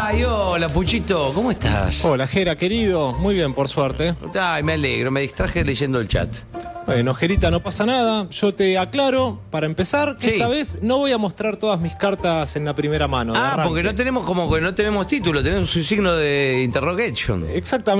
Ay, hola, Puchito, ¿cómo estás? Hola, Jera, querido. Muy bien, por suerte. Ay, me alegro, me distraje leyendo el chat. Bueno, Jerita, no pasa nada. Yo te aclaro, para empezar, que Sí. esta vez no voy a mostrar todas mis cartas en la primera mano. de Ah, arranque. porque no tenemos como que no tenemos título, tenemos un signo de interrogation. Exactamente.